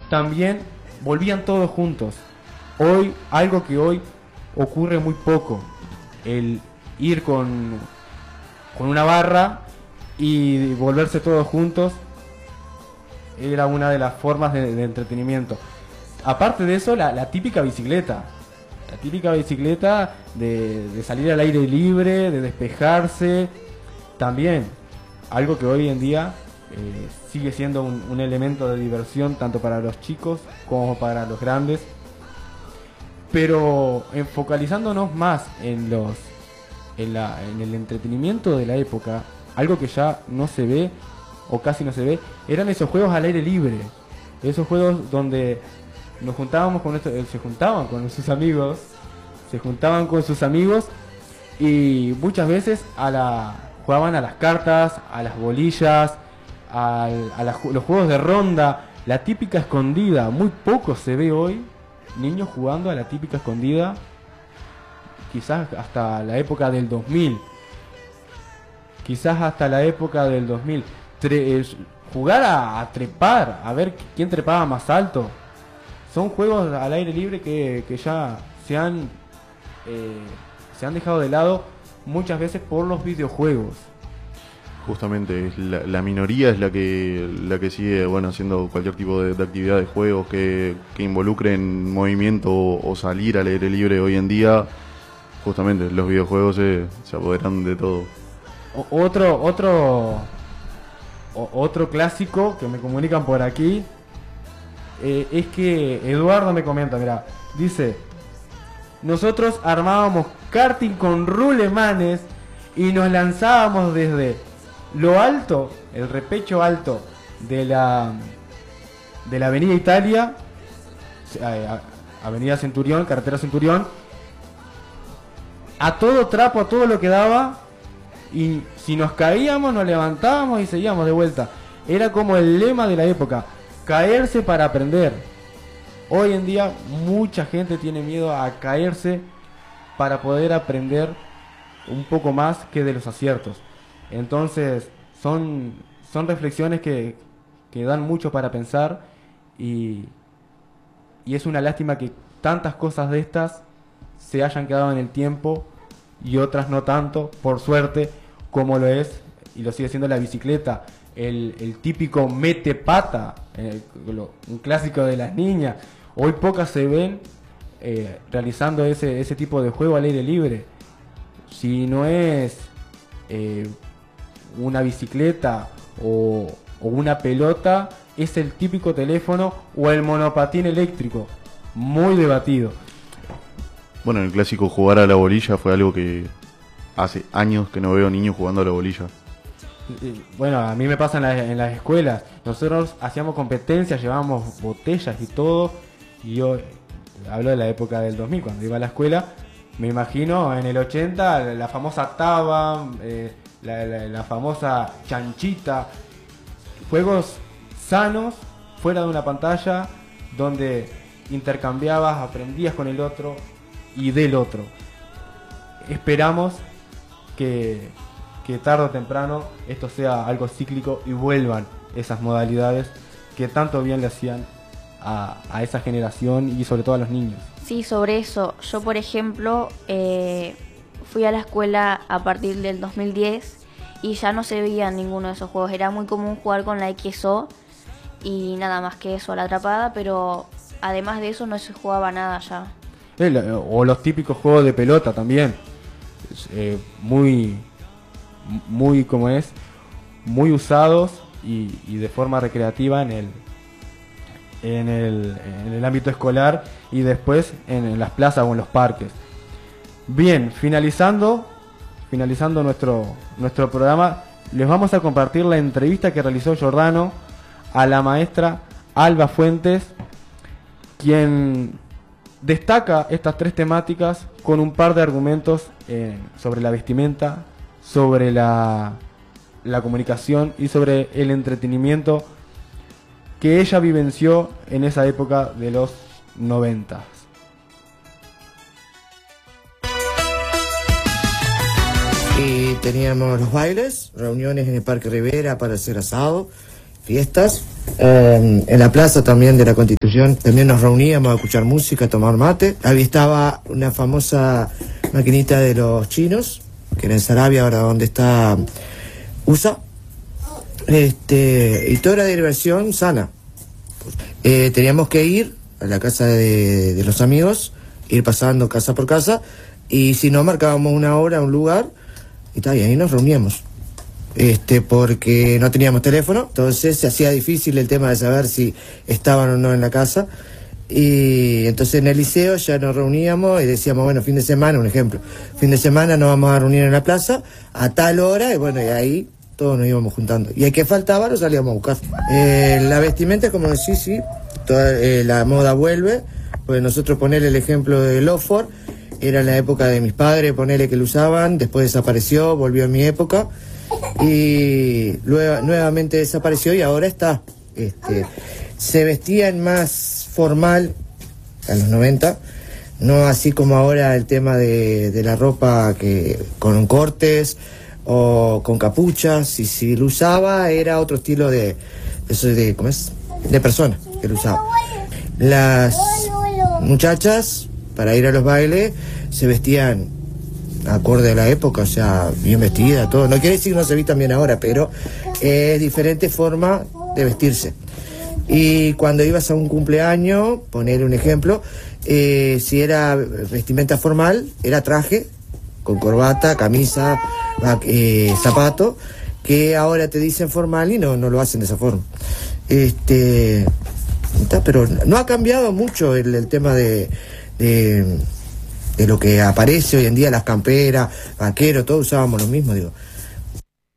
también volvían todos juntos. Hoy, algo que hoy ocurre muy poco, el ir con una barra y volverse todos juntos era una de las formas de entretenimiento. Aparte de eso, la típica bicicleta. La típica bicicleta de salir al aire libre, de despejarse. También, algo que hoy en día sigue siendo un elemento de diversión tanto para los chicos como para los grandes. Pero focalizándonos más en el entretenimiento de la época, algo que ya no se ve o casi no se ve, eran esos juegos al aire libre. Esos juegos donde nos juntábamos se juntaban con sus amigos y muchas veces jugaban a las cartas, a las bolillas, los juegos de ronda, la típica escondida. Muy poco se ve hoy niños jugando a la típica escondida, quizás hasta la época del 2000. Jugar a trepar, a ver quién trepaba más alto. Son juegos al aire libre que ya se han dejado de lado muchas veces por los videojuegos. Justamente, la minoría es la que sigue, bueno, haciendo cualquier tipo de actividad de juegos que involucren movimiento o salir al aire libre hoy en día. Justamente, los videojuegos se apoderan de todo. Otro clásico que me comunican por aquí es que Eduardo me comenta, mira, dice: nosotros armábamos karting con rulemanes y nos lanzábamos desde lo alto, el repecho alto de la Avenida Italia, Avenida Centurión, Carretera Centurión, a todo trapo, a todo lo que daba, y si nos caíamos nos levantábamos y seguíamos de vuelta. Era como el lema de la época: caerse para aprender. Hoy en día mucha gente tiene miedo a caerse para poder aprender un poco más que de los aciertos. Entonces son reflexiones que dan mucho para pensar, y es una lástima que tantas cosas de estas se hayan quedado en el tiempo y otras no tanto, por suerte, como lo es y lo sigue siendo la bicicleta, el típico mete pata, un clásico de las niñas. Hoy pocas se ven realizando ese tipo de juego al aire libre. Si no es una bicicleta o una pelota, es el típico teléfono o el monopatín eléctrico, muy debatido. Bueno, el clásico jugar a la bolilla fue algo que hace años que no veo niños jugando a la bolilla. Bueno, a mí me pasa en las escuelas. Nosotros hacíamos competencias, llevábamos botellas y todo. Y yo hablo de la época del 2000, cuando iba a la escuela. Me imagino en el 80 la famosa taba, la famosa chanchita. Juegos sanos, fuera de una pantalla, donde intercambiabas, aprendías con el otro y del otro. Esperamos que tarde o temprano esto sea algo cíclico y vuelvan esas modalidades que tanto bien le hacían a esa generación y sobre todo a los niños. Sí, sobre eso. Yo, por ejemplo, fui a la escuela a partir del 2010 y ya no se veía ninguno de esos juegos. Era muy común jugar con la XO y nada más que eso, la atrapada, pero además de eso no se jugaba nada ya. O los típicos juegos de pelota también, muy como es, muy usados y de forma recreativa en el ámbito escolar y después en las plazas o en los parques. Bien, finalizando nuestro programa, les vamos a compartir la entrevista que realizó Giordano a la maestra Alba Fuentes, quien destaca estas tres temáticas con un par de argumentos sobre la vestimenta, sobre la comunicación y sobre el entretenimiento que ella vivenció en esa época de los 90. Y teníamos los bailes, reuniones en el Parque Rivera para hacer asado, fiestas. En la plaza también de la Constitución también nos reuníamos a escuchar música, a tomar mate. Ahí estaba una famosa maquinita de los chinos, que era en Sarabia, ahora donde está USA. Y toda era diversión sana. Teníamos que ir a la casa de los amigos, ir pasando casa por casa, y si no, marcábamos una hora, un lugar, y ahí nos reuníamos. Porque no teníamos teléfono, entonces se hacía difícil el tema de saber si estaban o no en la casa. Y entonces en el liceo ya nos reuníamos y decíamos, bueno, fin de semana, un ejemplo, fin de semana nos vamos a reunir en la plaza a tal hora, y bueno, y ahí todos nos íbamos juntando. Y el que faltaba lo salíamos a buscar. La vestimenta, como decís, sí, toda, la moda vuelve, pues nosotros ponerle el ejemplo del Oxford, era en la época de mis padres, ponerle que lo usaban, después desapareció, volvió en mi época, y luego, nuevamente desapareció y ahora está. Se vestían más formal a los 90, no así como ahora el tema de la ropa que con cortes o con capuchas, y si lo usaba era otro estilo de ¿cómo es? De persona que lo usaba. Las muchachas para ir a los bailes se vestían acorde a la época, o sea, bien vestida, todo. No quiere decir que no se vistan bien ahora, pero es diferente forma de vestirse. Y cuando ibas a un cumpleaños, poner un ejemplo, si era vestimenta formal, era traje, con corbata, camisa, zapato, que ahora te dicen formal y no lo hacen de esa forma. Pero no ha cambiado mucho el tema de lo que aparece hoy en día, las camperas, vaqueros, todos usábamos lo mismo, digo.